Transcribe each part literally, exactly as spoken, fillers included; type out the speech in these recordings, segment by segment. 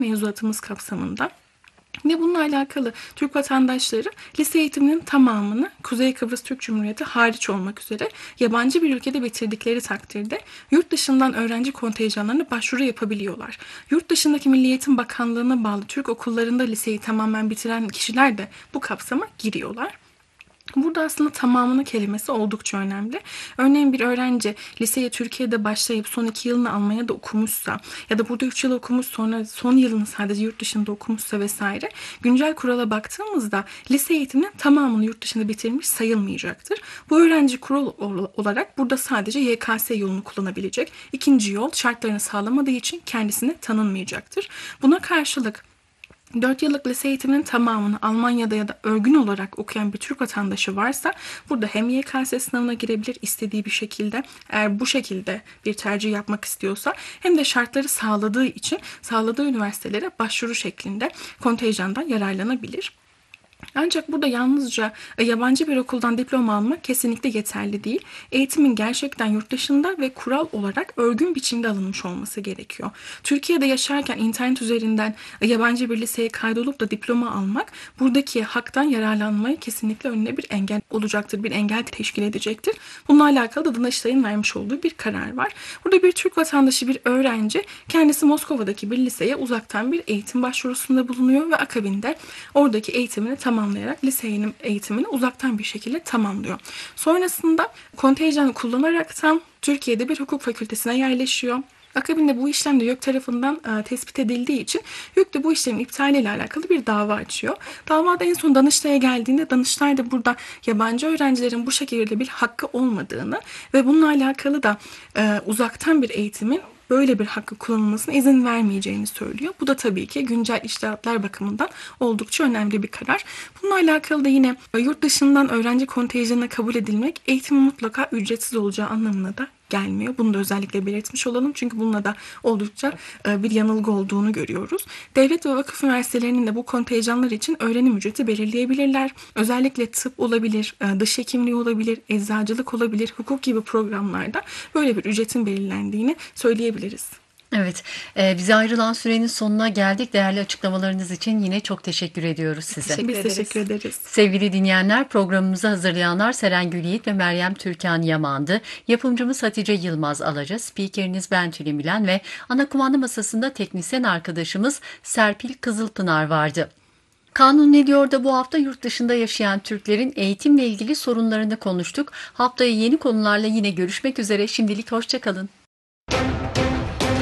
mevzuatımız kapsamında. Ve bununla alakalı Türk vatandaşları lise eğitiminin tamamını Kuzey Kıbrıs Türk Cumhuriyeti hariç olmak üzere yabancı bir ülkede bitirdikleri takdirde yurt dışından öğrenci kontenjanlarına başvuru yapabiliyorlar. Yurt dışındaki Milli Eğitim Bakanlığı'na bağlı Türk okullarında liseyi tamamen bitiren kişiler de bu kapsama giriyorlar. Burada aslında tamamını kelimesi oldukça önemli. Örneğin bir öğrenci liseye Türkiye'de başlayıp son iki yılını Almanya'da okumuşsa ya da burada üç yıl okumuş sonra son yılını sadece yurt dışında okumuşsa vesaire, güncel kurala baktığımızda lise eğitiminin tamamını yurt dışında bitirmiş sayılmayacaktır. Bu öğrenci kural olarak burada sadece Y K S yolunu kullanabilecek. İkinci yol şartlarını sağlamadığı için kendisine tanınmayacaktır. Buna karşılık dört yıllık lise eğitiminin tamamını Almanya'da ya da örgün olarak okuyan bir Türk vatandaşı varsa burada hem Y K S sınavına girebilir istediği bir şekilde, eğer bu şekilde bir tercih yapmak istiyorsa, hem de şartları sağladığı için sağladığı üniversitelere başvuru şeklinde kontenjandan yararlanabilir. Ancak burada yalnızca yabancı bir okuldan diploma almak kesinlikle yeterli değil. Eğitimin gerçekten yurt dışında ve kural olarak örgün biçimde alınmış olması gerekiyor. Türkiye'de yaşarken internet üzerinden yabancı bir liseye kaydolup da diploma almak buradaki haktan yararlanmayı kesinlikle önüne bir engel olacaktır, bir engel teşkil edecektir. Bununla alakalı da Danıştay'ın vermiş olduğu bir karar var. Burada bir Türk vatandaşı, bir öğrenci kendisi Moskova'daki bir liseye uzaktan bir eğitim başvurusunda bulunuyor ve akabinde oradaki eğitimini tamamlayarak lise eğitimini uzaktan bir şekilde tamamlıyor. Sonrasında kontenjan kullanaraktan Türkiye'de bir hukuk fakültesine yerleşiyor. Akabinde bu işlem de YÖK tarafından e, tespit edildiği için YÖK de bu işlemin iptaliyle alakalı bir dava açıyor. Davada en son Danıştay'a geldiğinde Danıştay da burada yabancı öğrencilerin bu şekilde bir hakkı olmadığını ve bununla alakalı da e, uzaktan bir eğitimin böyle bir hakkı kullanılmasına izin vermeyeceğini söylüyor. Bu da tabii ki güncel içtihatlar bakımından oldukça önemli bir karar. Bununla alakalı da yine yurt dışından öğrenci kontenjanına kabul edilmek eğitimin mutlaka ücretsiz olacağı anlamına da gelmiyor. Bunu da özellikle belirtmiş olalım. Çünkü bununla da oldukça bir yanılgı olduğunu görüyoruz. Devlet ve vakıf üniversitelerinin de bu kontenjanlar için öğrenim ücreti belirleyebilirler. Özellikle tıp olabilir, dış hekimliği olabilir, eczacılık olabilir, hukuk gibi programlarda böyle bir ücretin belirlendiğini söyleyebiliriz. Evet, e, bize ayrılan sürenin sonuna geldik. Değerli açıklamalarınız için yine çok teşekkür ediyoruz size. Teşekkür Biz ederiz. teşekkür ederiz. Sevgili dinleyenler, programımızı hazırlayanlar Seren Gülyiğit ve Meryem Türkan Yaman'dı. Yapımcımız Hatice Yılmaz Alaca, spikeriniz ben Tülin Bilen ve ana kumanda masasında teknisyen arkadaşımız Serpil Kızılpınar vardı. Kanun ne diyor da bu hafta yurt dışında yaşayan Türklerin eğitimle ilgili sorunlarını konuştuk. Haftaya yeni konularla yine görüşmek üzere. Şimdilik hoşçakalın.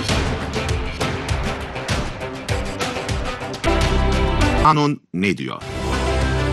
Kanun ne diyor?